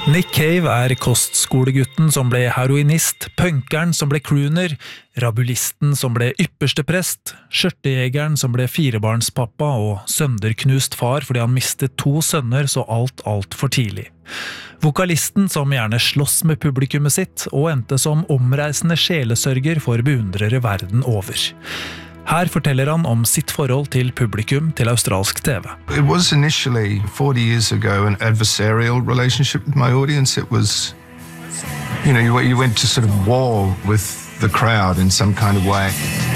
Nick Cave kostskolegutten som ble heroinist, punkeren som ble crooner, rabulisten som ble ypperste prest, skjørtejegeren som ble firebarnspappa og sønderknust far fordi han mistet 2 sønner så alt for tidlig. Vokalisten som gjerne slåss med publikummet sitt og endte som omreisende sjelesørger for beundrere verden over. Her forteller han om sitt forhold til publikum til australsk TV. It was initially 40 years ago an adversarial relationship with my audience. It was, you went to sort of war with the crowd in some kind of way.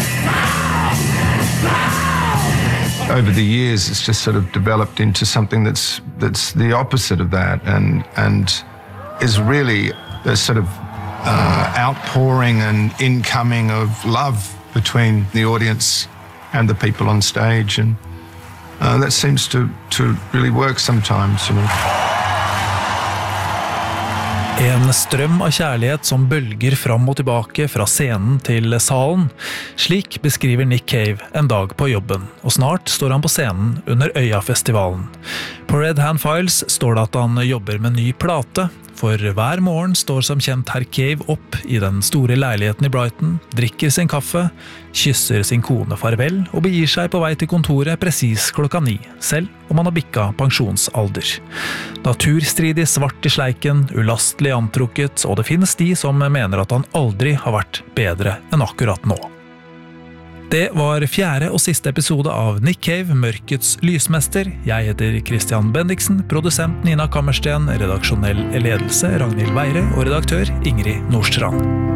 Over the years, it's just sort of developed into something that's the opposite of that, and is really a sort of outpouring and incoming of love between the audience and the people on stage, and that seems to really work sometimes, En strøm av kjærlighet som bølger fram og tilbake fra scenen til salen. Slik beskriver Nick Cave en dag på jobben, og snart står han på scenen under Øya-festivalen. På Red Hand Files står det at han jobber med ny plate, for hver morgen står som kjent herr Cave opp i den store leiligheten i Brighton, drikker sin kaffe, kysser sin kone farvel og begir seg på vei til kontoret presis 9:00, selv om han har bikket pensjonsalder. Naturstridig svart i sleiken, ulastelig antrukket, og det finnes de som mener at han aldri har vært bedre enn akkurat nå. Det var 4. og siste episode av Nick Cave, Mørkets lysmester. Jeg heter Christian Bendiksen, produsent Nina Kammersten, redaksjonell ledelse Ragnhild Weire og redaktør Ingrid Nordstrand.